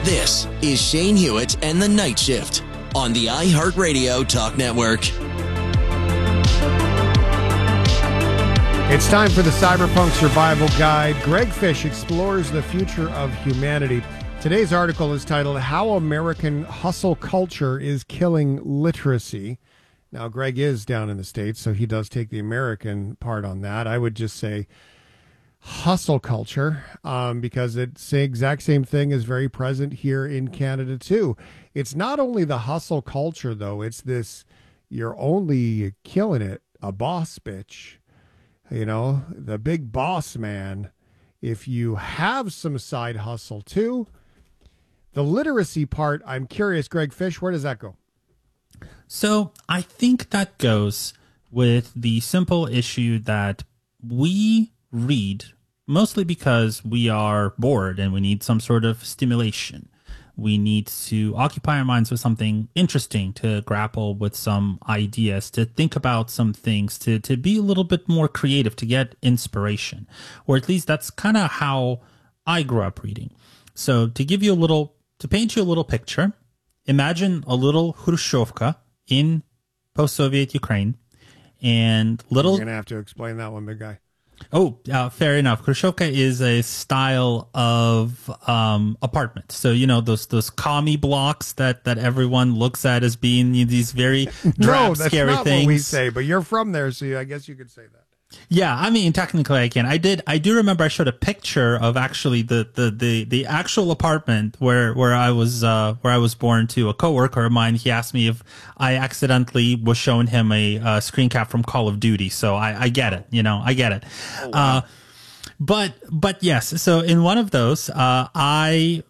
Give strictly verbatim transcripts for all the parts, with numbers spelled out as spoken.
This is Shane Hewitt and the Night Shift on the iHeartRadio Talk Network. It's time for the Cyberpunk Survival Guide. Greg Fish explores the future of humanity. Today's article is titled, How American Hustle Culture is Killing Literacy. Now, Greg is down in the States, so he does take the American part on that. I would just say hustle culture, um, because it's the exact same thing is very present here in Canada, too. It's not only the hustle culture, though. It's this, you're only killing it, a boss bitch. You know, the big boss man. If you have some side hustle, too. The literacy part, I'm curious, Greg Fish, where does that go? So I think that goes with the simple issue that we read mostly because we are bored and we need some sort of stimulation. We need to occupy our minds with something interesting, to grapple with some ideas, to think about some things, to, to be a little bit more creative, to get inspiration. Or at least that's kind of how I grew up reading. So to give you a little, to paint you a little picture, imagine a little Khrushchevka in post-Soviet Ukraine, and little... You're going to have to explain that one, big guy. Oh, uh, fair enough. Khrushchevka is a style of um, apartment. So, you know, those those commie blocks that, that everyone looks at as being these very drab, no, that's scary not things. What we say, but you're from there, so I guess you could say that. Yeah, I mean, technically I can. I did. I do remember I showed a picture of actually the, the, the, the actual apartment where, where I was, uh, where I was born to a coworker of mine. He asked me if I accidentally was showing him a, uh screen cap from Call of Duty. So I, I get it. You know, I get it. Oh, wow. Uh, but, but yes. So in one of those, uh, I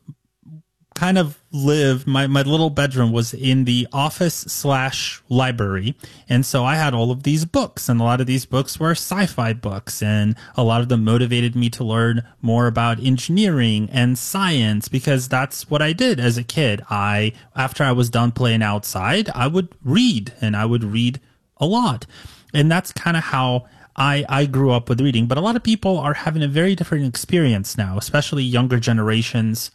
kind of lived, my, my little bedroom was in the office slash library. And so I had all of these books, and a lot of these books were sci-fi books, and a lot of them motivated me to learn more about engineering and science, because that's what I did as a kid. I, after I was done playing outside, I would read, and I would read a lot. And that's kind of how I, I grew up with reading. But a lot of people are having a very different experience now, especially younger generations.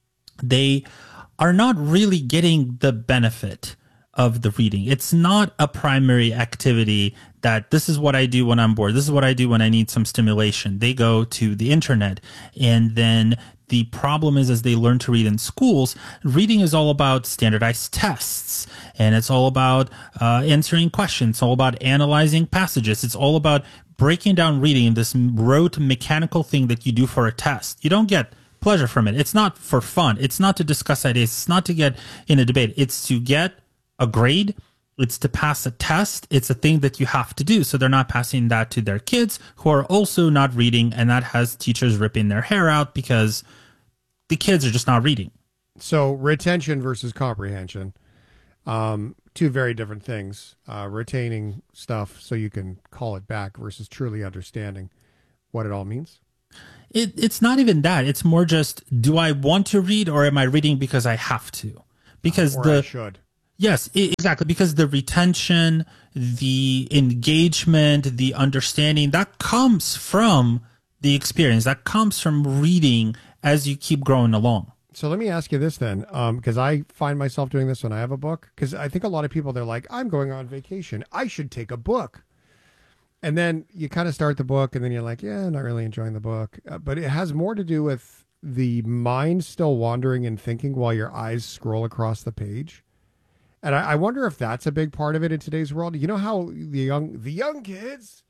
They are not really getting the benefit of the reading. It's not a primary activity that this is what I do when I'm bored. This is what I do when I need some stimulation. They go to the internet, and then the problem is, as they learn to read in schools, reading is all about standardized tests, and it's all about uh, answering questions. It's all about analyzing passages. It's all about breaking down reading in this rote mechanical thing that you do for a test. You don't get pleasure from it. It's not for fun. It's not to discuss ideas. It's not to get in a debate. It's to get a grade. It's to pass a test. It's a thing that you have to do. So they're not passing that to their kids who are also not reading, and that has teachers ripping their hair out because the kids are just not reading. So retention versus comprehension, um, two very different things. Uh, retaining stuff so you can call it back versus truly understanding what it all means. It, it's not even that. It's more just, do I want to read, or am I reading because I have to? Because or the I should. Yes, exactly. Because the retention, the engagement, the understanding, that comes from the experience. That comes from reading as you keep growing along. So let me ask you this then, because um, I find myself doing this when I have a book. Because I think a lot of people, they're like, I'm going on vacation. I should take a book. And then you kind of start the book, and then you're like, yeah, I'm not really enjoying the book. Uh, but it has more to do with the mind still wandering and thinking while your eyes scroll across the page. And I, I wonder if that's a big part of it in today's world. You know how the young the young kids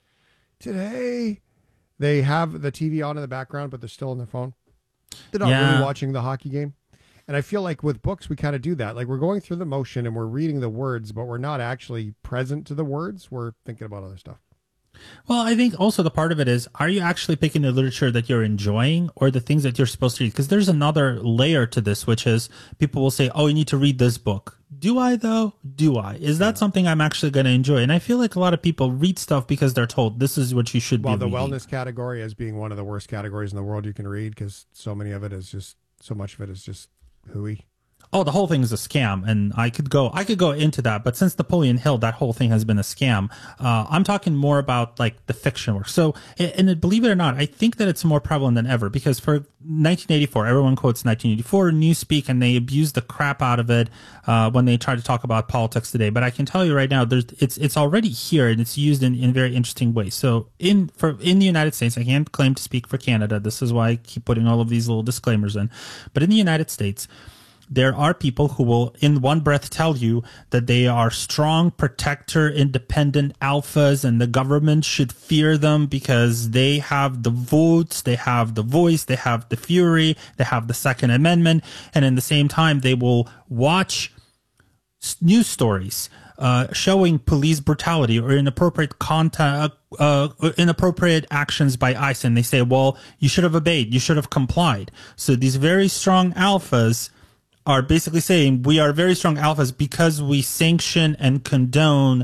today, they have the T V on in the background, but they're still on their phone. They're not yeah. really watching the hockey game. And I feel like with books, we kind of do that. Like we're going through the motion and we're reading the words, but we're not actually present to the words. We're thinking about other stuff. Well, I think also the part of it is, are you actually picking the literature that you're enjoying or the things that you're supposed to read? Because there's another layer to this, which is people will say, oh, you need to read this book. Do I, though? Do I? Is that yeah. something I'm actually going to enjoy? And I feel like a lot of people read stuff because they're told this is what you should well, be reading. Well, the wellness category as being one of the worst categories in the world you can read, because so many of it is just, so much of it is just hooey. oh, the whole thing is a scam, and I could go, I could go into that. But since Napoleon Hill, that whole thing has been a scam. Uh, I'm talking more about like the fiction work. So, and believe it or not, I think that it's more prevalent than ever because for nineteen eighty-four, everyone quotes nineteen eighty-four Newspeak, and they abuse the crap out of it uh, when they try to talk about politics today. But I can tell you right now, there's it's it's already here, and it's used in, in very interesting ways. So, in for in the United States, I can't claim to speak for Canada. This is why I keep putting all of these little disclaimers in. But in the United States, there are people who will in one breath tell you that they are strong, protector, independent alphas and the government should fear them because they have the votes, they have the voice, they have the fury, they have the Second Amendment. And in the same time, they will watch news stories uh, showing police brutality or inappropriate content, uh, uh, inappropriate actions by ICE. And they say, well, you should have obeyed, you should have complied. So these very strong alphas are basically saying we are very strong alphas because we sanction and condone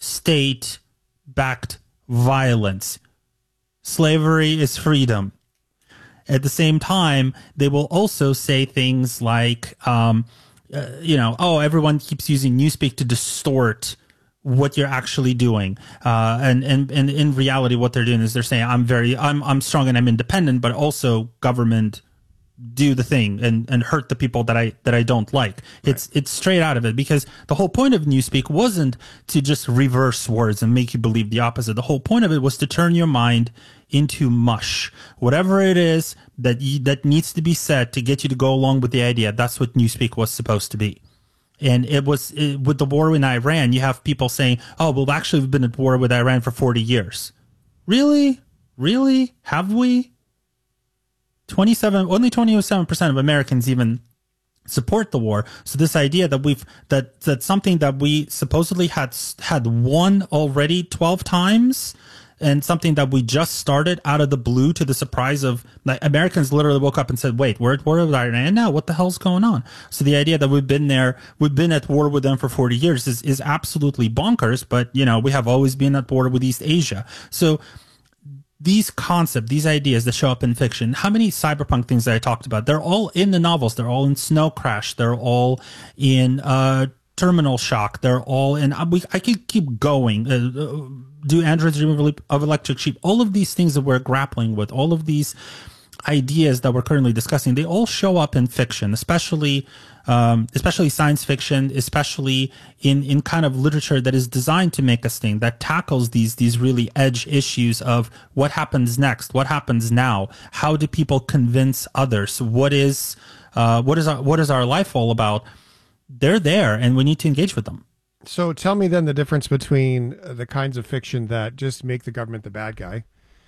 state-backed violence. Slavery is freedom. At the same time, they will also say things like, um, uh, you know, oh, everyone keeps using Newspeak to distort what you're actually doing. Uh, and, and, and in reality, what they're doing is they're saying, I'm very, I'm, I'm strong and I'm independent, but also government do the thing and, and hurt the people that I that I don't like. It's right. It's straight out of it because the whole point of Newspeak wasn't to just reverse words and make you believe the opposite. The whole point of it was to turn your mind into mush. Whatever it is that you, that needs to be said to get you to go along with the idea, that's what Newspeak was supposed to be. And it was it, with the war in Iran, you have people saying, oh, well, actually, we've been at war with Iran for forty years. Really? Really? Have we? twenty-seven only twenty-seven percent of Americans even support the war. So this idea that we've that that something that we supposedly had had won already twelve times and something that we just started out of the blue to the surprise of like Americans literally woke up and said, wait, we're at war with Iran now? What the hell's going on? So the idea that we've been there, we've been at war with them for forty years is, is absolutely bonkers. But, you know, we have always been at war with East Asia. So these concepts, these ideas that show up in fiction, how many cyberpunk things that I talked about, they're all in the novels. They're all in Snow Crash. They're all in uh, Terminal Shock. They're all in, I, we, I could keep going. Uh, do Androids Dream of Electric Sheep? All of these things that we're grappling with, all of these ideas that we're currently discussing, they all show up in fiction, especially um, especially science fiction, especially in, in kind of literature that is designed to make us think, that tackles these these really edge issues of what happens next, what happens now, how do people convince others, what is uh, what is our, what is our life all about? They're there, and we need to engage with them. So tell me then the difference between the kinds of fiction that just make the government the bad guy.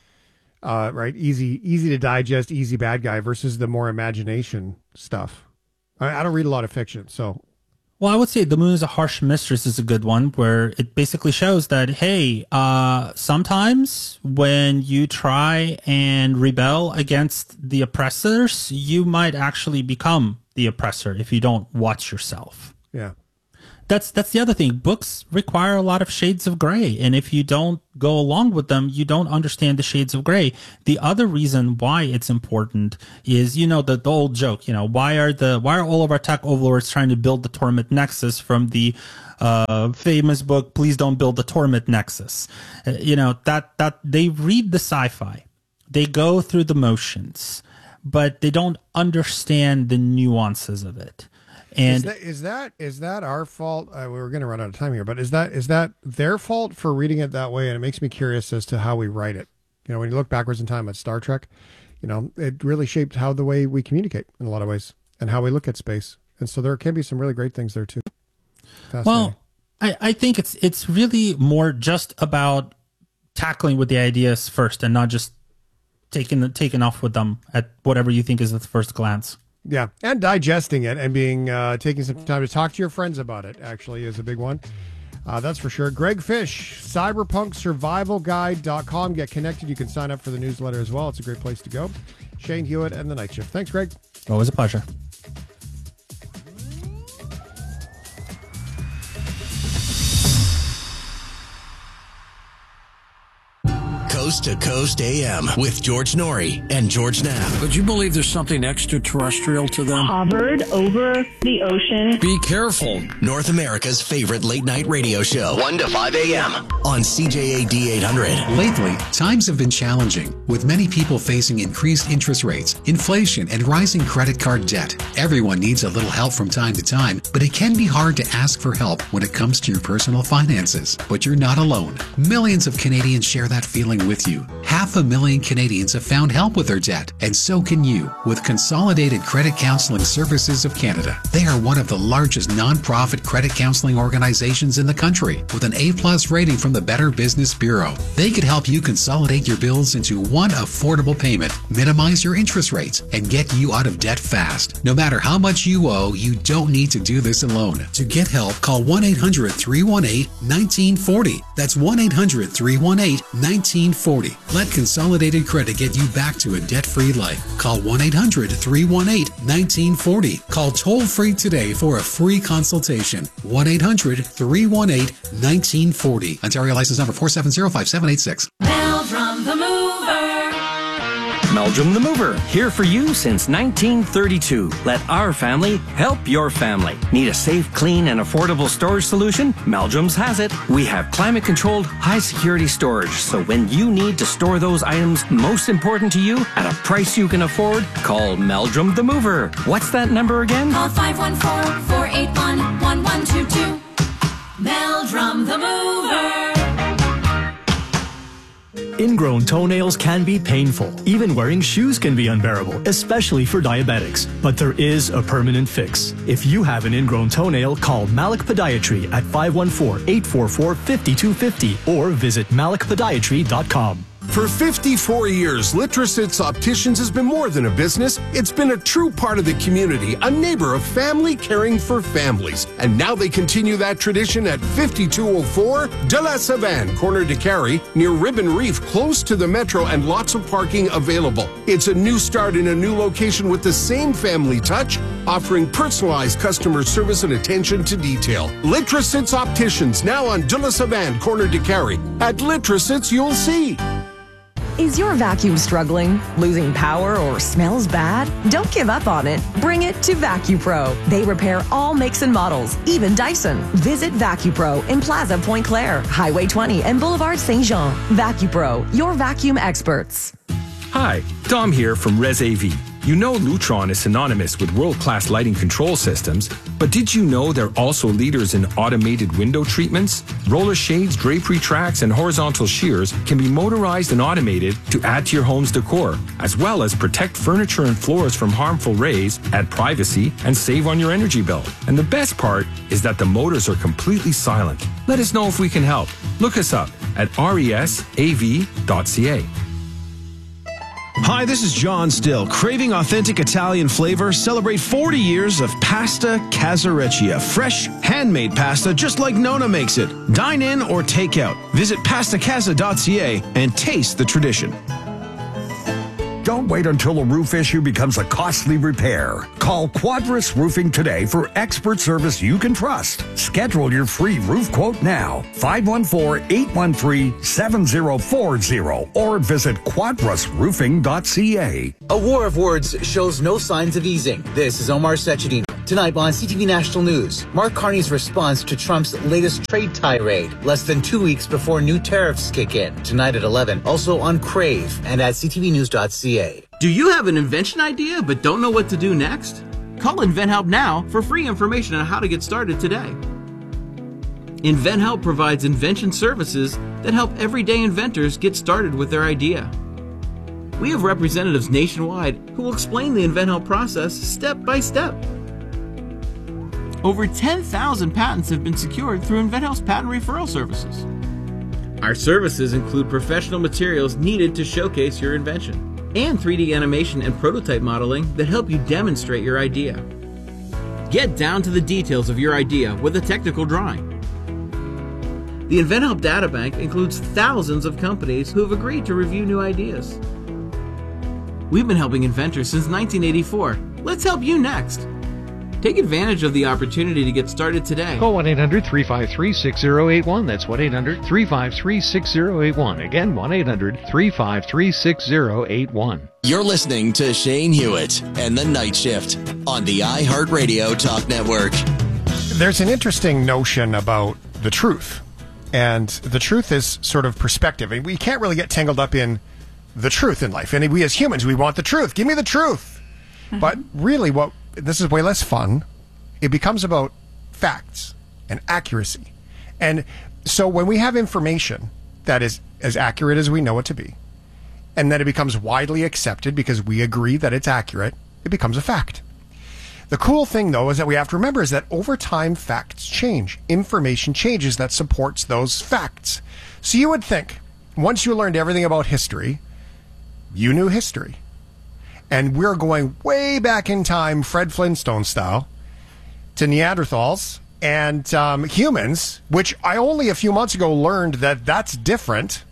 Uh, right, easy, easy to digest, easy bad guy versus the more imagination stuff. I, I don't read a lot of fiction, so. Well, I would say The Moon is a Harsh Mistress is a good one, where it basically shows that, hey, uh, sometimes when you try and rebel against the oppressors, you might actually become the oppressor if you don't watch yourself. Yeah. That's that's the other thing. Books require a lot of shades of gray, and if you don't go along with them, you don't understand the shades of gray. The other reason why it's important is, you know, the, the old joke. You know, why are the why are all of our tech overlords trying to build the Torment Nexus from the uh, famous book "Please Don't Build the Torment Nexus"? Uh, you know that that they read the sci-fi, they go through the motions, but they don't understand the nuances of it. And is that, is that is that our fault? Uh, we were going to run out of time here, but is that is that their fault for reading it that way? And it makes me curious as to how we write it. You know, when you look backwards in time at Star Trek, you know, it really shaped how the way we communicate in a lot of ways and how we look at space. And so there can be some really great things there too. Well, I, I think it's it's really more just about tackling with the ideas first and not just taking the, taking off with them at whatever you think is at the first glance. Yeah, and digesting it and being uh, taking some time to talk to your friends about it actually is a big one. Uh, that's for sure. Greg Fish, cyberpunk survival guide dot com. Get connected. You can sign up for the newsletter as well. It's a great place to go. Shane Hewitt and the Night Shift. Thanks, Greg. Always a pleasure. Coast to Coast A M with George Norrie and George Knapp. Would you believe there's something extraterrestrial to them? Hovered over the ocean. Be careful. North America's favorite late night radio show, one to five a.m. on C J A D eight hundred. Lately, times have been challenging, with many people facing increased interest rates, inflation, and rising credit card debt. Everyone needs a little help from time to time, but it can be hard to ask for help when it comes to your personal finances. But you're not alone. Millions of Canadians share that feeling with you. Half a million Canadians have found help with their debt, and so can you with Consolidated Credit Counseling Services of Canada. They are one of the largest non-profit credit counseling organizations in the country, with an A-plus rating from the Better Business Bureau. They could help you consolidate your bills into one affordable payment, minimize your interest rates, and get you out of debt fast. No matter how much you owe, you don't need to do this alone. To get help, call one eight hundred, three one eight, one nine four zero. That's one eight hundred, three one eight, one nine four zero. Let Consolidated Credit get you back to a debt-free life. Call one eight hundred, three one eight, one nine four zero. Call toll-free today for a free consultation. one eight hundred, three one eight, one nine four zero. Ontario license number four seven zero, five seven eight six. Meldrum the Mover. Meldrum the Mover, here for you since nineteen thirty-two. Let our family help your family. Need a safe, clean, and affordable storage solution? Meldrum's has it. We have climate-controlled, high-security storage, so when you need to store those items most important to you at a price you can afford, call Meldrum the Mover. What's that number again? Call five one four, four eight one, one one two two. Meldrum the Mover. Ingrown toenails can be painful. Even wearing shoes can be unbearable, especially for diabetics. But there is a permanent fix. If you have an ingrown toenail, call Malik Podiatry at five one four, eight four four, five two five zero or visit malik podiatry dot com. For fifty-four years, Litrosits Opticians has been more than a business. It's been a true part of the community, a neighbor of family caring for families. And now they continue that tradition at fifty-two oh four De La Savane, corner de Carey, near Ribbon Reef, close to the metro and lots of parking available. It's a new start in a new location with the same family touch, offering personalized customer service and attention to detail. Litrosits Opticians, now on De La Savane, corner de Carey. At Litrosits, you'll see. Is your vacuum struggling, losing power, or smells bad? Don't give up on it. Bring it to VacuPro. They repair all makes and models, even Dyson. Visit VacuPro in Plaza Point Claire, Highway twenty, and Boulevard Saint Jean. VacuPro, your vacuum experts. Hi, Dom here from Res A V. You know Lutron is synonymous with world-class lighting control systems, but did you know they're also leaders in automated window treatments? Roller shades, drapery tracks, and horizontal shears can be motorized and automated to add to your home's decor, as well as protect furniture and floors from harmful rays, add privacy, and save on your energy bill. And the best part is that the motors are completely silent. Let us know if we can help. Look us up at resav dot c a. Hi, this is John Still. Craving authentic Italian flavor? Celebrate forty years of Pasta Casareccia. Fresh, handmade pasta just like Nona makes it. Dine in or take out. Visit pasta casa dot c a and taste the tradition. Don't wait until a roof issue becomes a costly repair. Call Quadris Roofing today for expert service you can trust. Schedule your free roof quote now. five one four, eight one three, seven zero four zero or visit quadris roofing dot c a. A war of words shows no signs of easing. This is Omar Sechedin. Tonight on C T V National News, Mark Carney's response to Trump's latest trade tirade, less than two weeks before new tariffs kick in. Tonight at eleven, also on Crave and at c t v news dot c a. Do you have an invention idea but don't know what to do next? Call InventHelp now for free information on how to get started today. InventHelp provides invention services that help everyday inventors get started with their idea. We have representatives nationwide who will explain the InventHelp process step by step. Over ten thousand patents have been secured through InventHelp's patent referral services. Our services include professional materials needed to showcase your invention, and three D animation and prototype modeling that help you demonstrate your idea. Get down to the details of your idea with a technical drawing. The InventHelp Databank includes thousands of companies who have agreed to review new ideas. We've been helping inventors since nineteen eighty-four. Let's help you next. Take advantage of the opportunity to get started today. Call one eight hundred three five three six zero eight one. That's one eight hundred three five three six zero eight one. Again, one eight hundred three five three six zero eight one. You're listening to Shane Hewitt and the Night Shift on the iHeartRadio Talk Network. There's an interesting notion about the truth. And the truth is sort of perspective. And we can't really get tangled up in the truth in life. And we as humans, we want the truth. Give me the truth. Mm-hmm. But really, what this is way less fun. It becomes about facts and accuracy. And so when we have information that is as accurate as we know it to be, and then it becomes widely accepted because we agree that it's accurate, it becomes a fact. The cool thing, though, is that we have to remember is that over time, facts change. Information changes that supports those facts. So you would think, once you learned everything about history, you knew history. And we're going way back in time, Fred Flintstone style, to Neanderthals and um, humans, which I only a few months ago learned that that's different.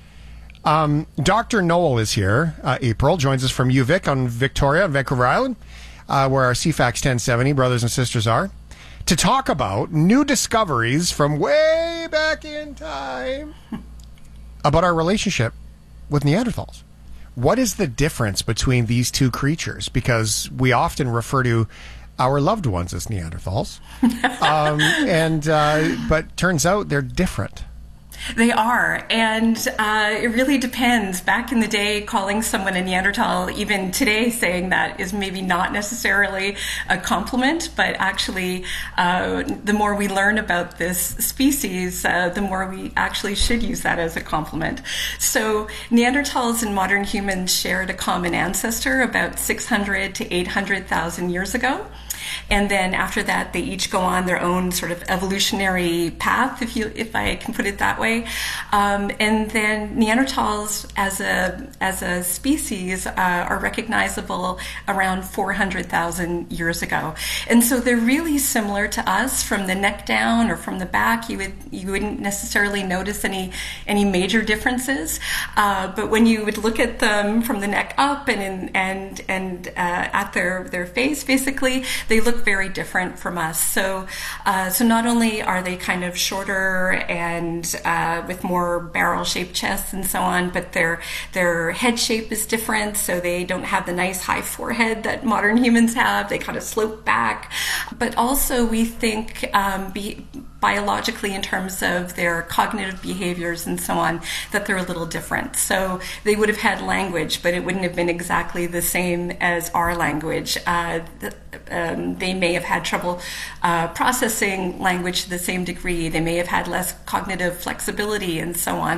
Um, Doctor Noel is here. Uh, April joins us from U Vic on Victoria, Vancouver Island. Uh, where our C FAX ten seventy brothers and sisters are, to talk about new discoveries from way back in time about our relationship with Neanderthals. What is the difference between these two creatures? Because we often refer to our loved ones as Neanderthals, um, and uh, but turns out they're different. They are, and uh, it really depends. Back in the day, calling someone a Neanderthal, even today saying that is maybe not necessarily a compliment, but actually uh, the more we learn about this species, uh, the more we actually should use that as a compliment. So Neanderthals and modern humans shared a common ancestor about six hundred to eight hundred thousand years ago. And then after that, they each go on their own sort of evolutionary path, if you, if I can put it that way. Um, and then Neanderthals, as a as a species, uh, are recognizable around four hundred thousand years ago. And so they're really similar to us from the neck down or from the back. You would you wouldn't necessarily notice any any major differences. Uh, but when you would look at them from the neck up and in, and and uh, at their their face, basically, they look very different from us. So, uh, so not only are they kind of shorter and uh, with more barrel-shaped chests and so on, but their their head shape is different. So they don't have the nice high forehead that modern humans have. They kind of slope back. But also, we think um, be, biologically, in terms of their cognitive behaviors and so on, that they're a little different. So they would have had language, but it wouldn't have been exactly the same as our language. Uh, the, um, they may have had trouble uh, processing language to the same degree. They may have had less cognitive flexibility and so on.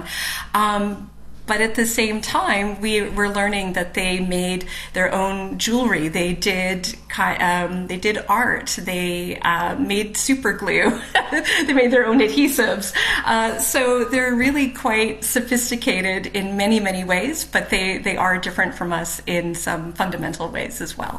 Um, But at the same time, we were learning that they made their own jewelry. They did um, they did art. They uh, made super glue. They made their own adhesives. Uh, so they're really quite sophisticated in many, many ways, but they, they are different from us in some fundamental ways as well.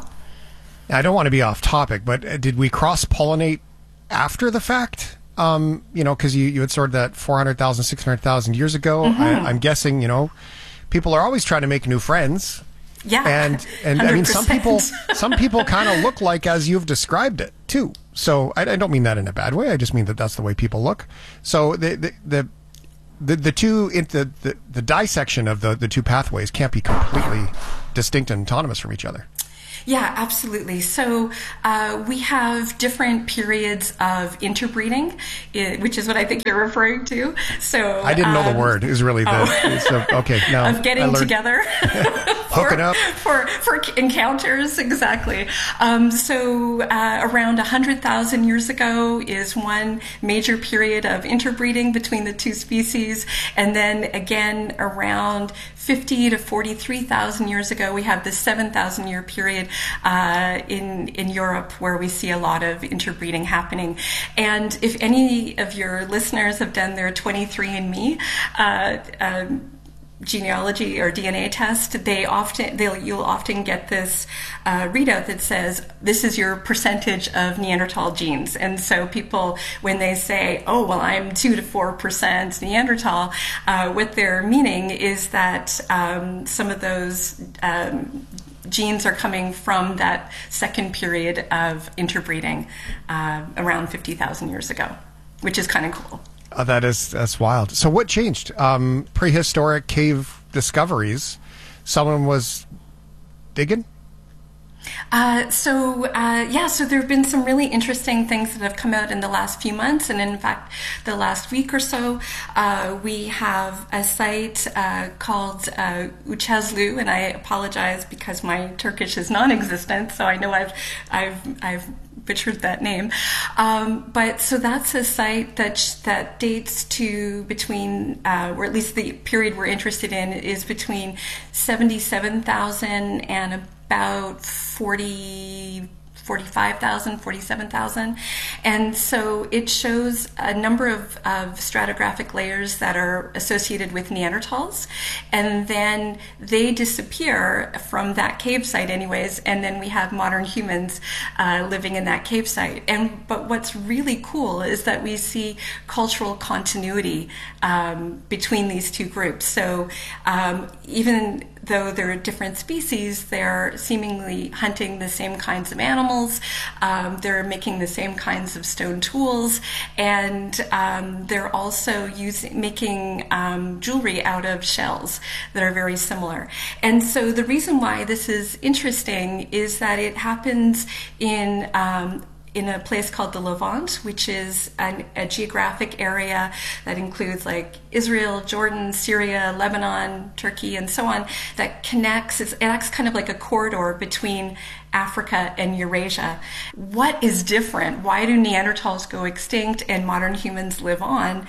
I don't want to be off topic, but did we cross-pollinate after the fact? Um, you know, because you, you had sort of that four hundred thousand, six hundred thousand years ago. Mm-hmm. I, I'm guessing, you know, people are always trying to make new friends. Yeah. And, and I mean, some people, some people kind of look like as you've described it, too. So I, I don't mean that in a bad way. I just mean that that's the way people look. So the, the, the, the, the two, the, the, the dissection of the, the two pathways can't be completely distinct and autonomous from each other. Yeah, absolutely. So uh, we have different periods of interbreeding, which is what I think you're referring to. So I didn't know um, the word is really the oh. so, okay. No, of getting together, hooking up for for encounters. Exactly. Um, so uh, around a hundred thousand years ago is one major period of interbreeding between the two species, and then again around fifty to forty-three thousand years ago, we have this seven thousand year period uh, in in Europe where we see a lot of interbreeding happening. And if any of your listeners have done their twenty-three and me uh, um, genealogy or D N A test, they often they'll you'll often get this uh, readout that says this is your percentage of Neanderthal genes. And so people, when they say, "Oh, well, I'm two to four percent Neanderthal," uh, what they're meaning is that um, some of those um, genes are coming from that second period of interbreeding uh, around fifty thousand years ago, which is kind of cool. Uh, that is, that's wild. So what changed? Um, prehistoric cave discoveries. Someone was digging? Uh, so, uh, yeah, so there have been some really interesting things that have come out in the last few months. And in fact, the last week or so, uh, we have a site uh, called uh, Uchazlu, and I apologize because my Turkish is non-existent, so I know I've, I've, I've butchered that name. Um, but so that's a site that that dates to between, uh, or at least the period we're interested in is between seventy-seven thousand and about forty, forty-five thousand, forty-seven thousand. And so it shows a number of, of stratigraphic layers that are associated with Neanderthals. And then they disappear from that cave site anyways. And then we have modern humans uh, living in that cave site. And but what's really cool is that we see cultural continuity um, between these two groups. So um, even though they're different species, they're seemingly hunting the same kinds of animals, um, they're making the same kinds of stone tools, and um, they're also using, making um, jewelry out of shells that are very similar. And so the reason why this is interesting is that it happens in um, in a place called the Levant, which is an, a geographic area that includes like Israel, Jordan, Syria, Lebanon, Turkey, and so on, that connects, it acts kind of like a corridor between Africa and Eurasia. What is different? Why do Neanderthals go extinct and modern humans live on?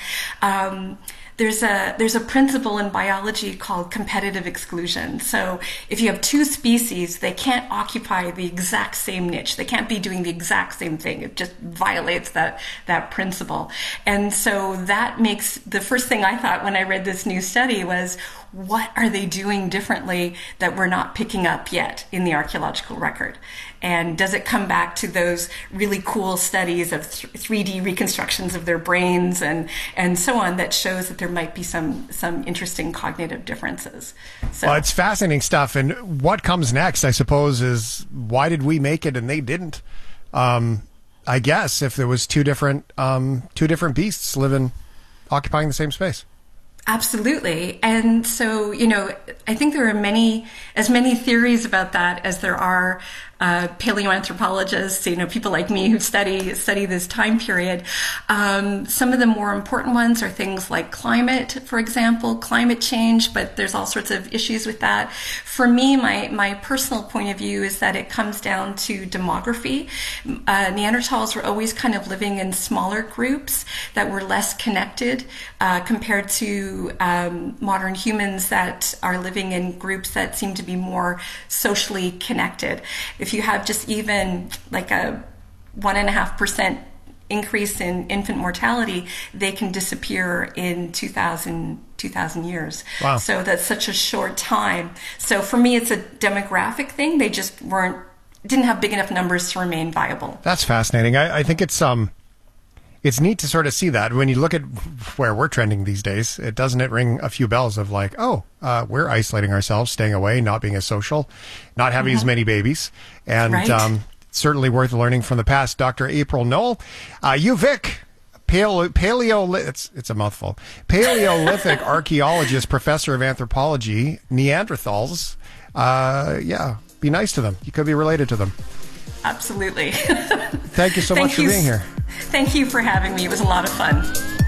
Um, There's a there's a principle in biology called competitive exclusion. So if you have two species, they can't occupy the exact same niche. They can't be doing the exact same thing. It just violates that that principle. And so that makes, the first thing I thought when I read this new study was, what are they doing differently that we're not picking up yet in the archaeological record? And does it come back to those really cool studies of three D reconstructions of their brains and, and so on that shows that there might be some, some interesting cognitive differences? So, well, it's fascinating stuff. And what comes next, I suppose, is why did we make it and they didn't? Um, I guess if there was two different, um, two different beasts living, occupying the same space. Absolutely. And so, you know, I think there are many, as many theories about that as there are uh, paleoanthropologists, you know, people like me who study study this time period. Um, some of the more important ones are things like climate, for example, climate change, but there's all sorts of issues with that. For me, my, my personal point of view is that it comes down to demography. Uh, Neanderthals were always kind of living in smaller groups that were less connected uh, compared to um, modern humans that are living in groups that seem to be more socially connected. If you have just even like a one and a half percent increase in infant mortality, they can disappear in two thousand, two thousand years. Wow. So that's such a short time. So for me, it's a demographic thing. They just weren't, didn't have big enough numbers to remain viable. That's fascinating. I, I think it's um, it's neat to sort of see that when you look at where we're trending these days. It doesn't it ring a few bells of like, oh, uh, we're isolating ourselves, staying away, not being as social, not having mm-hmm. as many babies, and right. um, certainly worth learning from the past. Doctor April Knoll, uh, UVic. Paleo, paleo, it's it's a mouthful. Paleolithic archaeologist, professor of anthropology, Neanderthals. Uh, yeah, be nice to them. You could be related to them. Absolutely. Thank you so Thank much for you. being here. Thank you for having me. It was a lot of fun.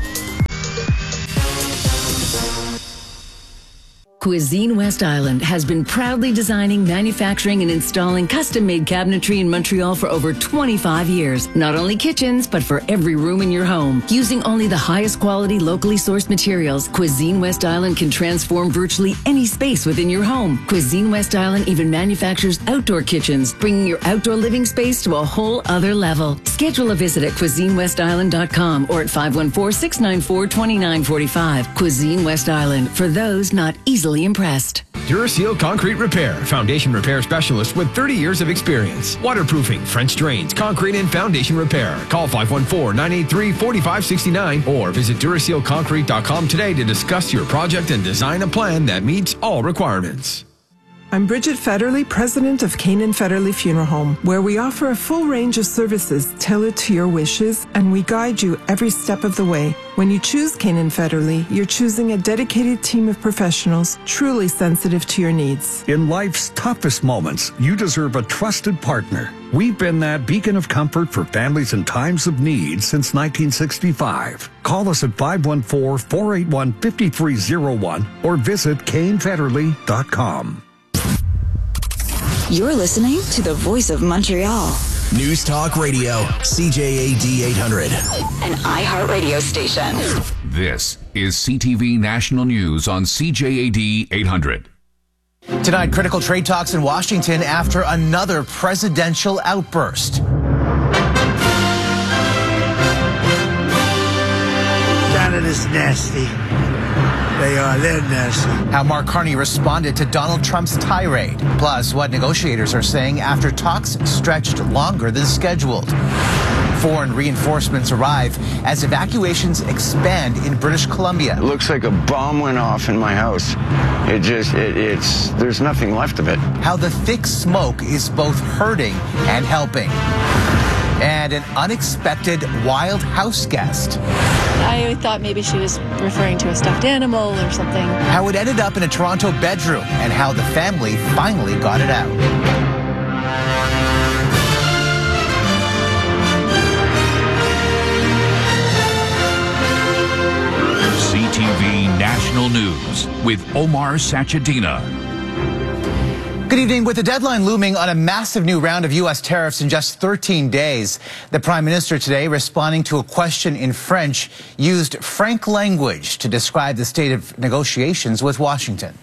Cuisine West Island has been proudly designing, manufacturing, and installing custom-made cabinetry in Montreal for over twenty-five years. Not only kitchens, but for every room in your home. Using only the highest quality, locally sourced materials, Cuisine West Island can transform virtually any space within your home. Cuisine West Island even manufactures outdoor kitchens, bringing your outdoor living space to a whole other level. Schedule a visit at cuisine west island dot com or at five one four, six nine four, two nine four five. Cuisine West Island, for those not easily impressed. Duraseal Concrete Repair, foundation repair specialist with thirty years of experience. Waterproofing, French drains, concrete and foundation repair. Call five one four, nine eight three, four five six nine or visit duraseal concrete dot com today to discuss your project and design a plan that meets all requirements. I'm Bridget Federley, president of Canaan Federley Funeral Home, where we offer a full range of services tailored to your wishes, and we guide you every step of the way. When you choose Canaan Federley, you're choosing a dedicated team of professionals truly sensitive to your needs. In life's toughest moments, you deserve a trusted partner. We've been that beacon of comfort for families in times of need since nineteen sixty-five. Call us at five one four, four eight one, five three zero one or visit Kane Federley dot com. You're listening to the Voice of Montreal. News Talk Radio, C J A D eight hundred. An iHeartRadio station. This is C T V National News on C J A D eight hundred. Tonight, critical trade talks in Washington after another presidential outburst. Canada's nasty. They are. They're nasty. How Mark Carney responded to Donald Trump's tirade. Plus, what negotiators are saying after talks stretched longer than scheduled. Foreign reinforcements arrive as evacuations expand in British Columbia. It looks like a bomb went off in my house. It just, it, it's, there's nothing left of it. How the thick smoke is both hurting and helping. And an unexpected wild house guest. I thought maybe she was referring to a stuffed animal or something. How it ended up in a Toronto bedroom and how the family finally got it out. C T V National News with Omar Sachedina. Good evening. With the deadline looming on a massive new round of U S tariffs in just thirteen days, the Prime Minister today, responding to a question in French, used frank language to describe the state of negotiations with Washington.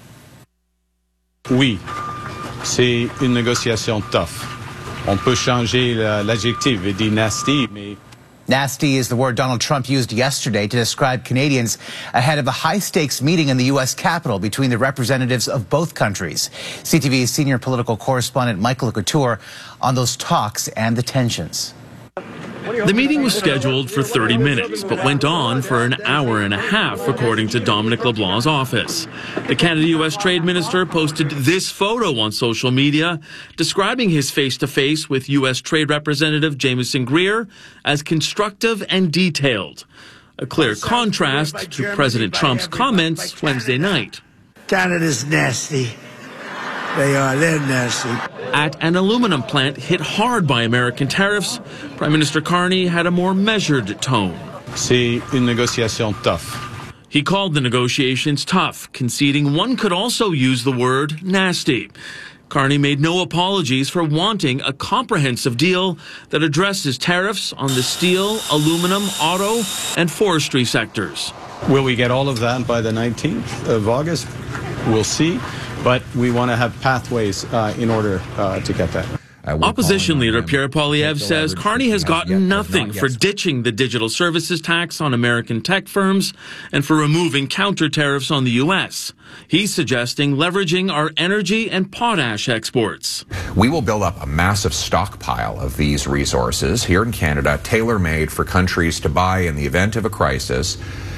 Oui, c'est une négociation tough. On peut changer l'adjectif et dire nasty, mais... Nasty is the word Donald Trump used yesterday to describe Canadians ahead of a high-stakes meeting in the U S Capitol between the representatives of both countries. C T V's senior political correspondent Michael Couture on those talks and the tensions. The meeting was scheduled for thirty minutes, but went on for an hour and a half, according to Dominic LeBlanc's office. The Canada-U S Trade Minister posted this photo on social media, describing his face-to-face with U S Trade Representative Jameson Greer as constructive and detailed. A clear contrast to President Trump's comments Wednesday night. Canada's nasty. They are. They're nasty. At an aluminum plant hit hard by American tariffs, Prime Minister Carney had a more measured tone. C'est une négociation tough. He called the negotiations tough, conceding one could also use the word nasty. Carney made no apologies for wanting a comprehensive deal that addresses tariffs on the steel, aluminum, auto, and forestry sectors. Will we get all of that by the nineteenth of August? We'll see. But we want to have pathways uh, in order uh, to get that. Opposition leader Pierre Poilievre says Carney has gotten nothing for ditching the digital services tax on American tech firms and for removing counter tariffs on the U S. He's suggesting leveraging our energy and potash exports. We will build up a massive stockpile of these resources here in Canada, tailor-made for countries to buy in the event of a crisis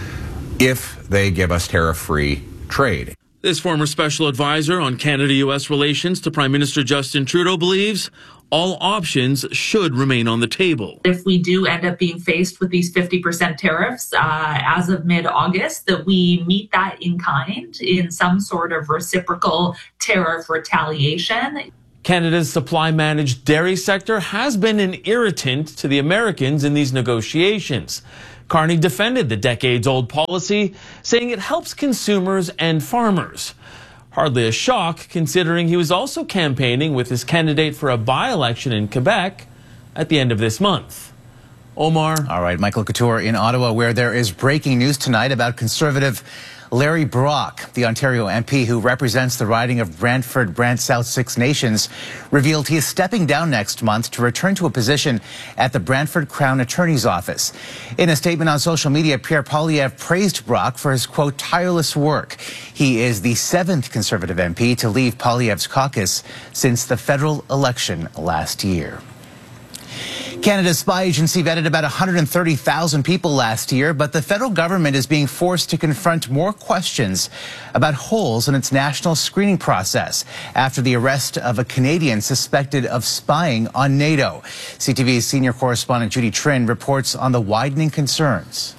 if they give us tariff-free trade. This former special advisor on Canada-U S relations to Prime Minister Justin Trudeau believes all options should remain on the table. If we do end up being faced with these fifty percent tariffs uh, as of mid-August, that we meet that in kind in some sort of reciprocal tariff retaliation. Canada's supply-managed dairy sector has been an irritant to the Americans in these negotiations. Carney defended the decades-old policy, saying it helps consumers and farmers. Hardly a shock, considering he was also campaigning with his candidate for a by-election in Quebec at the end of this month. Omar. All right, Michael Couture in Ottawa, where there is breaking news tonight about Conservative Larry Brock, the Ontario M P who represents the riding of Brantford Brant South Six Nations, revealed he is stepping down next month to return to a position at the Brantford Crown Attorney's Office. In a statement on social media, Pierre Poilievre praised Brock for his, quote, tireless work. He is the seventh Conservative M P to leave Poilievre's caucus since the federal election last year. Canada's spy agency vetted about one hundred thirty thousand people last year, but the federal government is being forced to confront more questions about holes in its national screening process after the arrest of a Canadian suspected of spying on NATO. C T V's senior correspondent Judy Trinh reports on the widening concerns.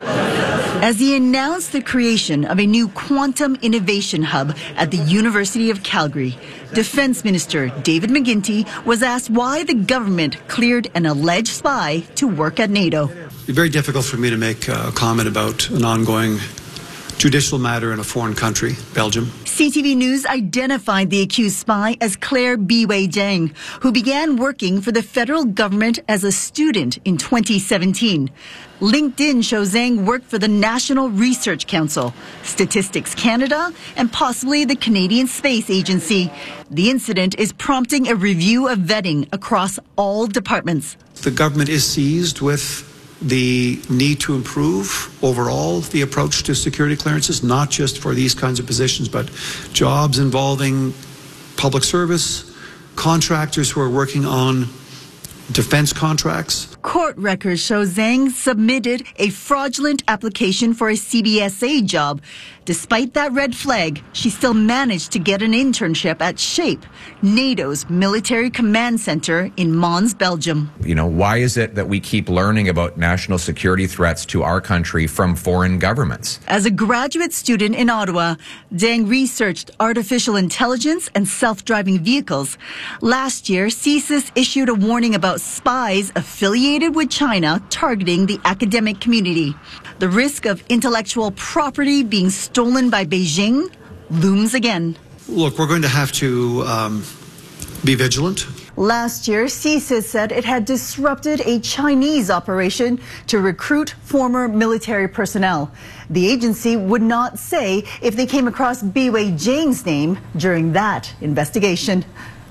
As he announced the creation of a new quantum innovation hub at the University of Calgary, Defense Minister David McGuinty was asked why the government cleared an alleged spy to work at NATO. It's very difficult for me to make a comment about an ongoing judicial matter in a foreign country, Belgium. C T V News identified the accused spy as Claire Biwei Zhang, who began working for the federal government as a student in twenty seventeen. LinkedIn shows Zhang worked for the National Research Council, Statistics Canada, and possibly the Canadian Space Agency. The incident is prompting a review of vetting across all departments. The government is seized with the need to improve overall the approach to security clearances, not just for these kinds of positions, but jobs involving public service, contractors who are working on defense contracts. Court records show Zhang submitted a fraudulent application for a C B S A job. Despite that red flag, she still managed to get an internship at SHAPE, NATO's military command center in Mons, Belgium. You know, why is it that we keep learning about national security threats to our country from foreign governments? As a graduate student in Ottawa, Zhang researched artificial intelligence and self-driving vehicles. Last year, C S I S issued a warning about spies affiliated with China targeting the academic community. The risk of intellectual property being stolen by Beijing looms again. Look, we're going to have to um, be vigilant. Last year, C S I S said it had disrupted a Chinese operation to recruit former military personnel. The agency would not say if they came across Biwei Zhang's name during that investigation.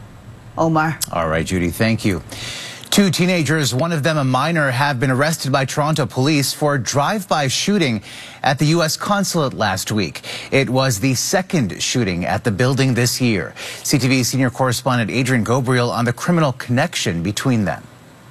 Omar. All right, Judy, thank you. Two teenagers, one of them a minor, have been arrested by Toronto police for a drive-by shooting at the U S consulate last week. It was the second shooting at the building this year. C T V senior correspondent Adrian Gobriel on the criminal connection between them.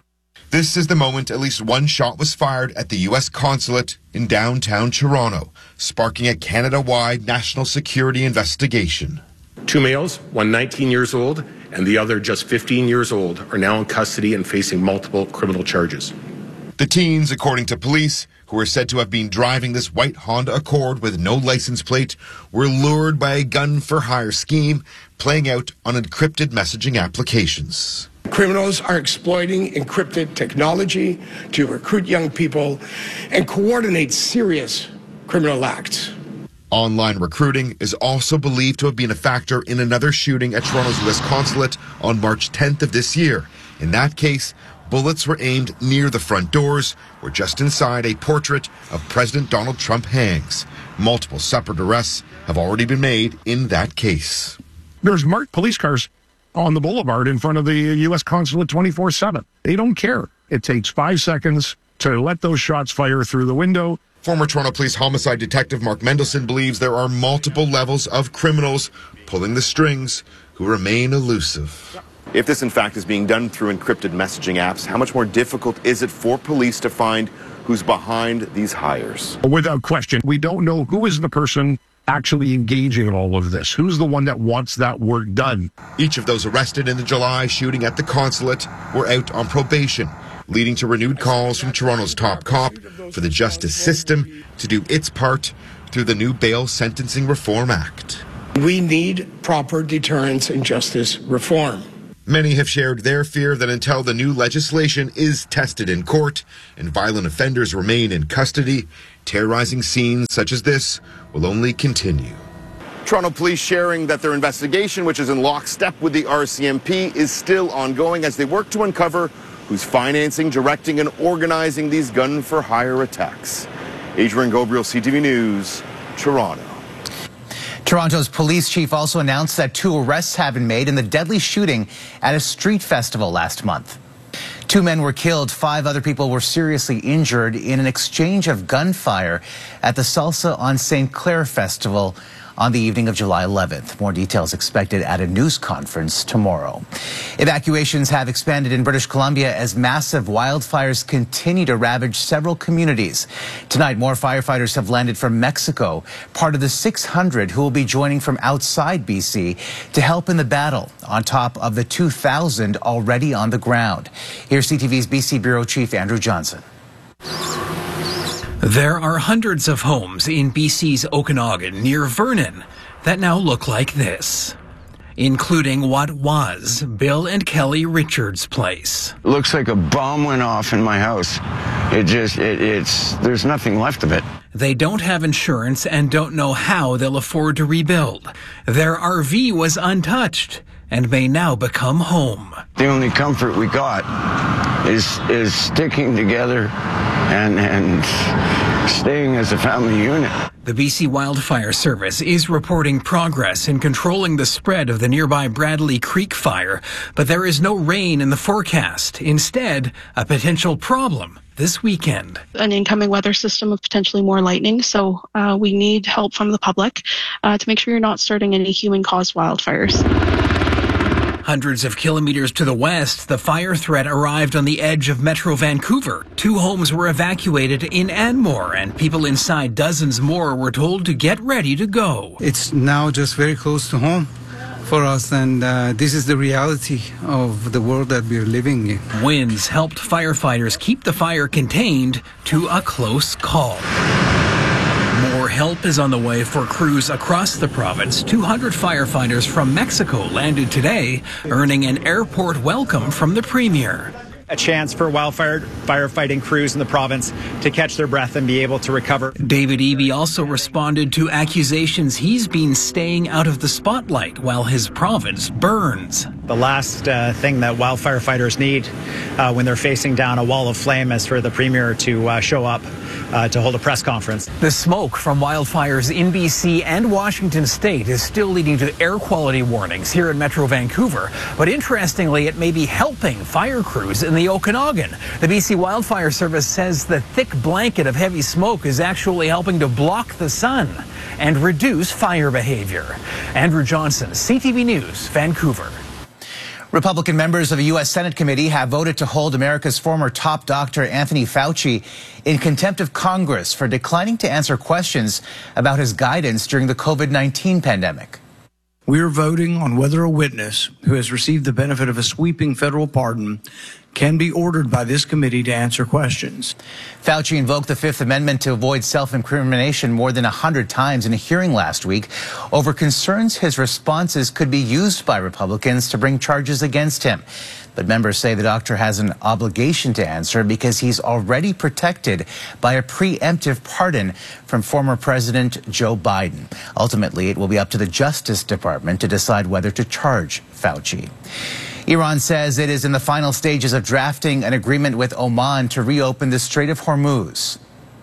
This is the moment at least one shot was fired at the U S consulate in downtown Toronto, sparking a Canada-wide national security investigation. Two males, one nineteen years old and the other just fifteen years old, are now in custody and facing multiple criminal charges. The teens, according to police, who are said to have been driving this white Honda Accord with no license plate, were lured by a gun-for-hire scheme playing out on encrypted messaging applications. Criminals are exploiting encrypted technology to recruit young people and coordinate serious criminal acts. Online recruiting is also believed to have been a factor in another shooting at Toronto's U S consulate on March tenth of this year. In that case, bullets were aimed near the front doors, where just inside a portrait of President Donald Trump hangs. Multiple separate arrests have already been made in that case. There's marked police cars on the boulevard in front of the U S consulate twenty-four seven. They don't care. It takes five seconds to let those shots fire through the window. Former Toronto Police homicide detective Mark Mendelson believes there are multiple levels of criminals pulling the strings who remain elusive. If this in fact is being done through encrypted messaging apps, how much more difficult is it for police to find who's behind these hires? Without question, we don't know who is the person actually engaging in all of this. Who's the one that wants that work done? Each of those arrested in the July shooting at the consulate were out on probation, leading to renewed calls from Toronto's top cop for the justice system to do its part through the new Bail Sentencing Reform Act. We need proper deterrence and justice reform. Many have shared their fear that until the new legislation is tested in court and violent offenders remain in custody, terrorizing scenes such as this will only continue. Toronto police sharing that their investigation, which is in lockstep with the R C M P, is still ongoing as they work to uncover who's financing, directing, and organizing these gun-for-hire attacks. Adrian Gobriel, C T V News, Toronto. Toronto's police chief also announced that two arrests have been made in the deadly shooting at a street festival last month. Two men were killed, five other people were seriously injured in an exchange of gunfire at the Salsa on Saint Clair Festival on the evening of July eleventh. More details expected at a news conference tomorrow. Evacuations have expanded in British Columbia as massive wildfires continue to ravage several communities. Tonight, more firefighters have landed from Mexico, part of the six hundred who will be joining from outside B C to help in the battle, on top of the two thousand already on the ground. Here's C T V's B C Bureau Chief Andrew Johnson. There are hundreds of homes in B C's Okanagan near Vernon that now look like this, including what was Bill and Kelly Richards' place. It looks like a bomb went off in my house. It just, it, it's, there's nothing left of it. They don't have insurance and don't know how they'll afford to rebuild. Their R V was untouched and may now become home. The only comfort we got is is sticking together and and staying as a family unit. The B C Wildfire Service is reporting progress in controlling the spread of the nearby Bradley Creek fire, but there is no rain in the forecast. Instead, a potential problem this weekend. An incoming weather system with potentially more lightning, so uh, we need help from the public uh, to make sure you're not starting any human-caused wildfires. Hundreds of kilometers to the west, the fire threat arrived on the edge of Metro Vancouver. Two homes were evacuated in Anmore, and people inside dozens more were told to get ready to go. It's now just very close to home for us, and uh, this is the reality of the world that we're living in. Winds helped firefighters keep the fire contained to a close call. More help is on the way for crews across the province. two hundred firefighters from Mexico landed today, earning an airport welcome from the Premier. A chance for wildfire firefighting crews in the province to catch their breath and be able to recover. David Eby also responded to accusations he's been staying out of the spotlight while his province burns. The last uh, thing that wildfire fighters need uh, when they're facing down a wall of flame is for the Premier to uh, show up uh, to hold a press conference. The smoke from wildfires in B C and Washington State is still leading to air quality warnings here in Metro Vancouver. But interestingly, it may be helping fire crews in the Okanagan. The B C Wildfire Service says the thick blanket of heavy smoke is actually helping to block the sun and reduce fire behavior. Andrew Johnson, C T V News, Vancouver. Republican members of a U S Senate committee have voted to hold America's former top doctor Anthony Fauci in contempt of Congress for declining to answer questions about his guidance during the COVID nineteen pandemic. We're voting on whether a witness who has received the benefit of a sweeping federal pardon can be ordered by this committee to answer questions. Fauci invoked the Fifth Amendment to avoid self-incrimination more than one hundred times in a hearing last week over concerns his responses could be used by Republicans to bring charges against him. But members say the doctor has an obligation to answer because he's already protected by a preemptive pardon from former President Joe Biden. Ultimately, it will be up to the Justice Department to decide whether to charge Fauci. Iran says it is in the final stages of drafting an agreement with Oman to reopen the Strait of Hormuz.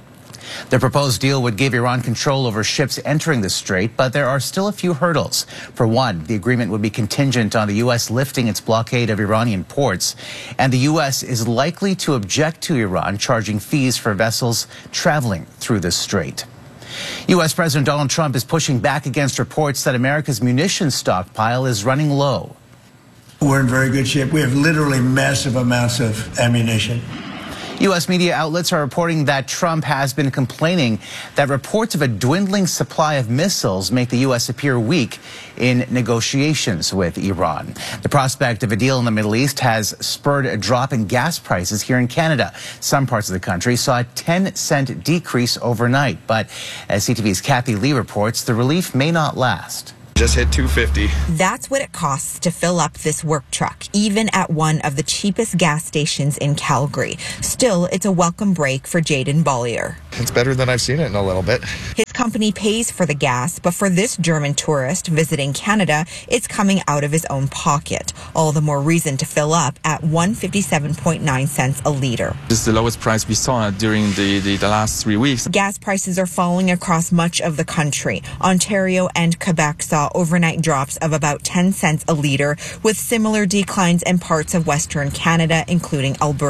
The proposed deal would give Iran control over ships entering the strait, but there are still a few hurdles. For one, the agreement would be contingent on the U S lifting its blockade of Iranian ports, and the U S is likely to object to Iran charging fees for vessels traveling through the strait. U S President Donald Trump is pushing back against reports that America's munitions stockpile is running low. We're in very good shape. We have literally massive amounts of ammunition. U S media outlets are reporting that Trump has been complaining that reports of a dwindling supply of missiles make the U S appear weak in negotiations with Iran. The prospect of a deal in the Middle East has spurred a drop in gas prices here in Canada. Some parts of the country saw a ten cent decrease overnight. But as C T V's Kathy Lee reports, the relief may not last. Just hit two fifty. That's what it costs to fill up this work truck, even at one of the cheapest gas stations in Calgary. Still, it's a welcome break for Jaden Bollier. It's better than I've seen it in a little bit. His company pays for the gas, but for this German tourist visiting Canada, it's coming out of his own pocket. All the more reason to fill up at one hundred fifty-seven point nine cents a litre. This is the lowest price we saw during the, the, the last three weeks. Gas prices are falling across much of the country. Ontario and Quebec saw overnight drops of about ten cents a litre, with similar declines in parts of Western Canada, including Alberta.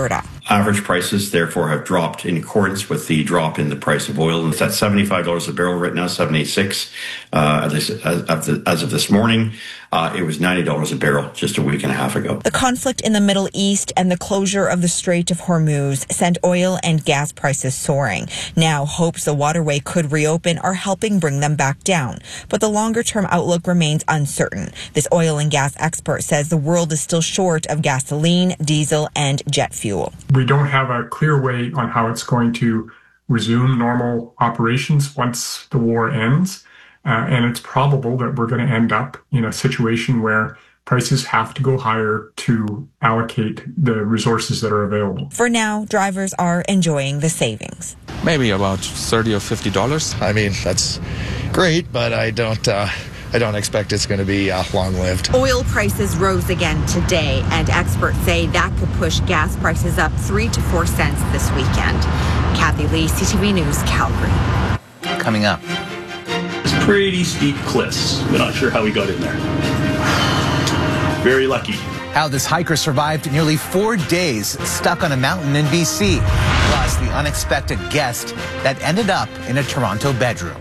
Average prices, therefore, have dropped in accordance with the drop in the price of oil. It's at seventy-five dollars a barrel right now, seventy-six uh, as, as, as of this morning. Uh, it was ninety dollars a barrel just a week and a half ago. The conflict in the Middle East and the closure of the Strait of Hormuz sent oil and gas prices soaring. Now, hopes the waterway could reopen are helping bring them back down. But the longer-term outlook remains uncertain. This oil and gas expert says the world is still short of gasoline, diesel, and jet fuel. We don't have a clear way on how it's going to resume normal operations once the war ends. Uh, and it's probable that we're going to end up in a situation where prices have to go higher to allocate the resources that are available. For now, drivers are enjoying the savings. Maybe about thirty or fifty dollars. I mean, that's great, but I don't, uh, I don't expect it's going to be uh, long-lived. Oil prices rose again today, and experts say that could push gas prices up three to four cents this weekend. Kathy Lee, C T V News, Calgary. Coming up. It's pretty steep cliffs. We're not sure how we got in there. Very lucky. How this hiker survived nearly four days stuck on a mountain in B C. Plus, the unexpected guest that ended up in a Toronto bedroom.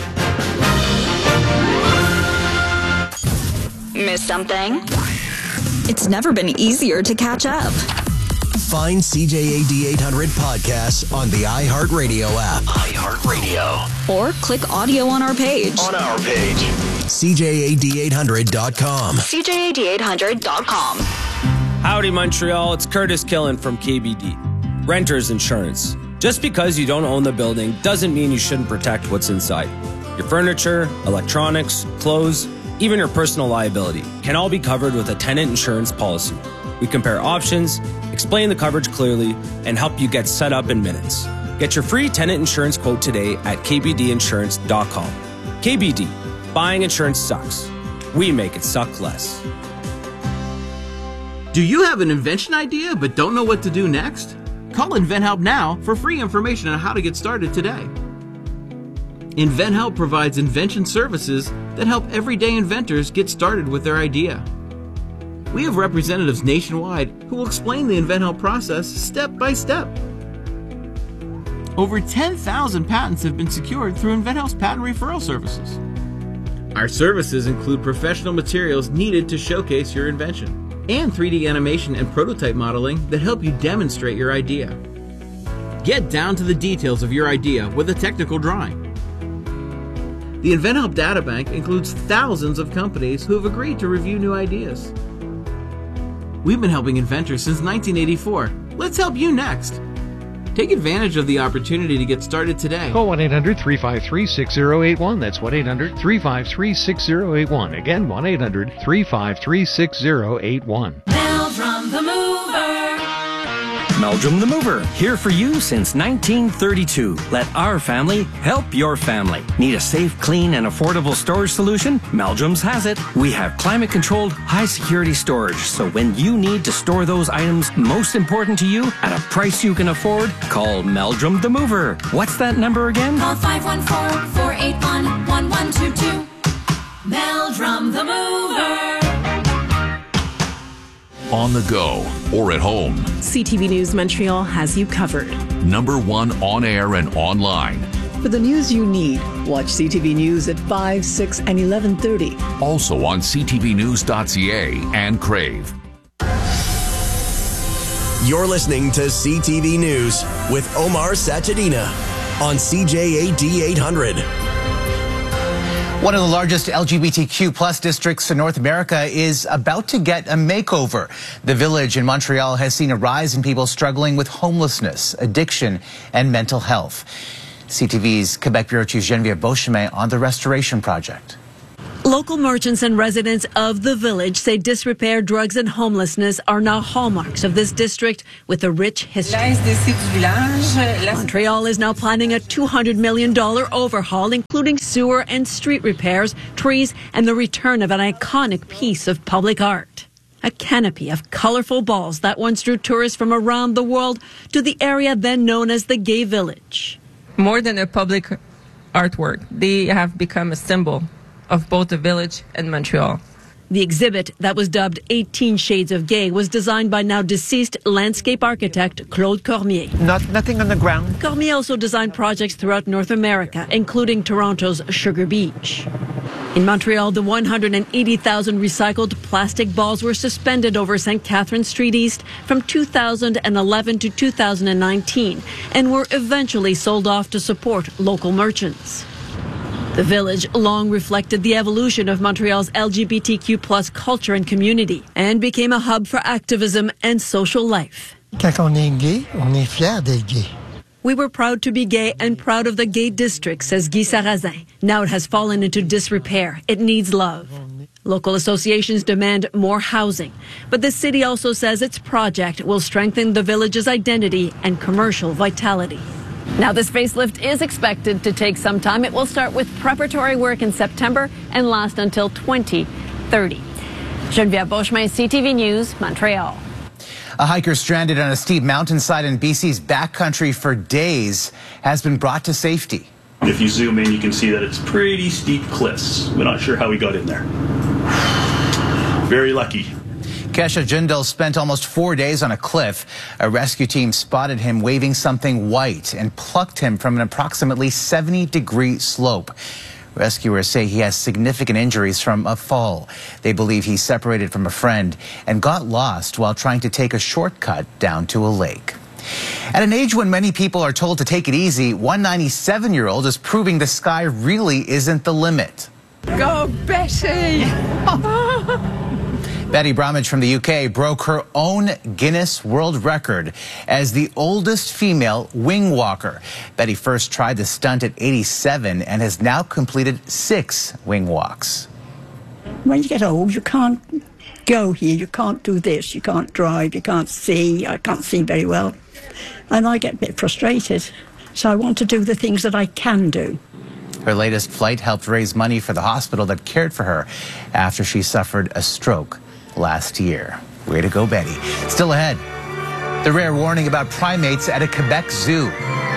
Miss something? It's never been easier to catch up. Find C J A D eight hundred podcasts on the iHeartRadio app. iHeartRadio. Or click audio on our page. On our page. C J A D eight hundred dot com. C J A D eight hundred dot com. Howdy, Montreal. It's Curtis Killen from K B D. Renters Insurance. Just because you don't own the building doesn't mean you shouldn't protect what's inside. Your furniture, electronics, clothes, even your personal liability can all be covered with a tenant insurance policy. We compare options, explain the coverage clearly, and help you get set up in minutes. Get your free tenant insurance quote today at k b d insurance dot com. K B D. Buying insurance sucks. We make it suck less. Do you have an invention idea but don't know what to do next? Call InventHelp now for free information on how to get started today. InventHelp provides invention services that help everyday inventors get started with their idea. We have representatives nationwide who will explain the InventHelp process step by step. Over ten thousand patents have been secured through InventHelp's patent referral services. Our services include professional materials needed to showcase your invention and three D animation and prototype modeling that help you demonstrate your idea. Get down to the details of your idea with a technical drawing. The InventHelp Databank includes thousands of companies who have agreed to review new ideas. We've been helping inventors since nineteen eighty-four. Let's help you next. Take advantage of the opportunity to get started today. Call one eight hundred three five three six zero eight one. That's one eight hundred three five three six zero eight one. Again, one eight hundred three five three six zero eight one. Meldrum the Mover. Meldrum the Mover, here for you since nineteen thirty-two. Let our family help your family. Need a safe, clean, and affordable storage solution? Meldrum's has it. We have climate-controlled, high-security storage, so when you need to store those items most important to you at a price you can afford, call Meldrum the Mover. What's that number again? Call five one four, four eight one, one one two two. Meldrum the Mover. On the go or at home. C T V News Montreal has you covered. Number one on air and online. For the news you need, watch C T V News at five, six, and eleven thirty. Also on c t v news dot c a and Crave. You're listening to C T V News with Omar Sachedina on C J A D eight hundred. One of the largest L G B T Q plus districts in North America is about to get a makeover. The Village in Montreal has seen a rise in people struggling with homelessness, addiction, and mental health. C T V's Quebec Bureau Chief Geneviève Beauchemin on the restoration project. Local merchants and residents of the Village say disrepair, drugs, and homelessness are now hallmarks of this district with a rich history. Montreal is now planning a two hundred million dollars overhaul, including sewer and street repairs, trees, and the return of an iconic piece of public art. A canopy of colorful balls that once drew tourists from around the world to the area then known as the Gay Village. More than a public artwork, they have become a symbol of both the Village and Montreal. The exhibit, that was dubbed eighteen Shades of Gay, was designed by now deceased landscape architect Claude Cormier. Not nothing on the ground. Cormier also designed projects throughout North America, including Toronto's Sugar Beach. In Montreal, the one hundred eighty thousand recycled plastic balls were suspended over Saint Catherine Street East from two thousand eleven to two thousand nineteen and were eventually sold off to support local merchants. The village long reflected the evolution of Montreal's L G B T Q plus culture and community and became a hub for activism and social life. Quand on est gay, on est fier d'être gay. We were proud to be gay and proud of the gay district, says Guy Sarrazin. Now it has fallen into disrepair. It needs love. Local associations demand more housing, but the city also says its project will strengthen the village's identity and commercial vitality. Now, this facelift is expected to take some time. It will start with preparatory work in September and last until twenty thirty. Geneviève Beauchemin, C T V News, Montreal. A hiker stranded on a steep mountainside in B C's backcountry for days has been brought to safety. If you zoom in, you can see that it's pretty steep cliffs. We're not sure how he got in there. Very lucky. Kesha Jindal spent almost four days on a cliff. A rescue team spotted him waving something white and plucked him from an approximately seventy degree slope. Rescuers say he has significant injuries from a fall. They believe he separated from a friend and got lost while trying to take a shortcut down to a lake. At an age when many people are told to take it easy, one ninety-seven-year-old is proving the sky really isn't the limit. Go, Betty! Betty Bromwich from the U K broke her own Guinness World Record as the oldest female wing walker. Betty first tried the stunt at eighty-seven and has now completed six wing walks. When you get old, you can't go here, you can't do this, you can't drive, you can't see. I can't see very well. And I get a bit frustrated. So I want to do the things that I can do. Her latest flight helped raise money for the hospital that cared for her after she suffered a stroke last year. Way to go, Betty. Still ahead, the rare warning about primates at a Quebec zoo.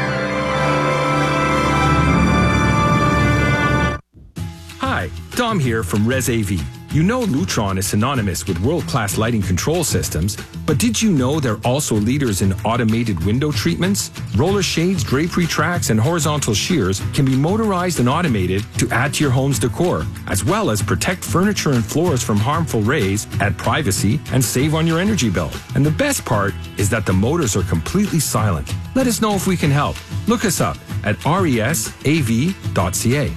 Hi, Dom here from Res A V. You know Lutron is synonymous with world-class lighting control systems, but did you know they're also leaders in automated window treatments? Roller shades, drapery tracks, and horizontal shears can be motorized and automated to add to your home's decor, as well as protect furniture and floors from harmful rays, add privacy, and save on your energy bill. And the best part is that the motors are completely silent. Let us know if we can help. Look us up at resav dot c a.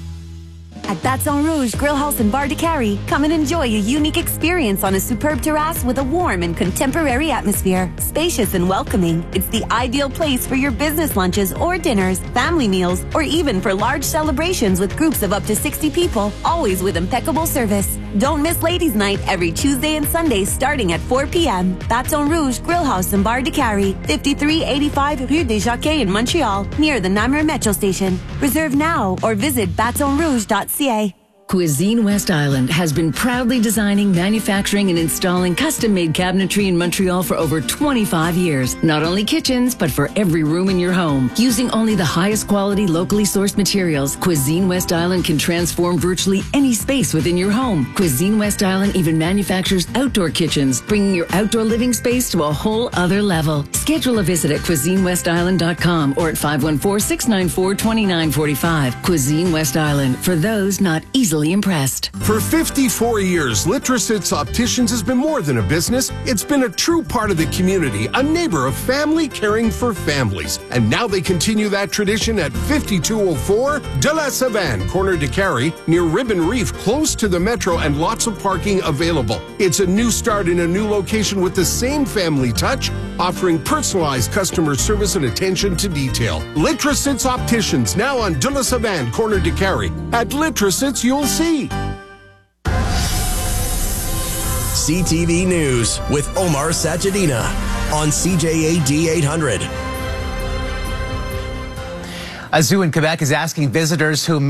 At Baton Rouge Grill House and Bar de Carry, come and enjoy a unique experience on a superb terrace with a warm and contemporary atmosphere. Spacious and welcoming, it's the ideal place for your business lunches or dinners, family meals, or even for large celebrations with groups of up to sixty people, always with impeccable service. Don't miss Ladies' Night every Tuesday and Sunday starting at four p m Baton Rouge Grill House and Bar de Carry, fifty-three eighty-five Rue des Jockeys in Montreal, near the Namur Metro Station. Reserve now or visit baton rouge dot c a. Cuisine West Island has been proudly designing, manufacturing, and installing custom-made cabinetry in Montreal for over twenty-five years. Not only kitchens, but for every room in your home. Using only the highest quality, locally sourced materials, Cuisine West Island can transform virtually any space within your home. Cuisine West Island even manufactures outdoor kitchens, bringing your outdoor living space to a whole other level. Schedule a visit at cuisine west island dot com or at five one four, six nine four, two nine four five. Cuisine West Island, for those not easily impressed. For fifty-four years, Litrosits Opticians has been more than a business. It's been a true part of the community, a neighbor of family caring for families. And now they continue that tradition at fifty-two oh four De La Savane, corner de Carry, near Ribbon Reef, close to the metro and lots of parking available. It's a new start in a new location with the same family touch, offering personalized customer service and attention to detail. Litrosits Opticians, now on De La Savane, corner de Carry. At Litrosits, you'll see. C T V News with Omar Sachedina on C J A D eight hundred. A zoo in Quebec is asking visitors who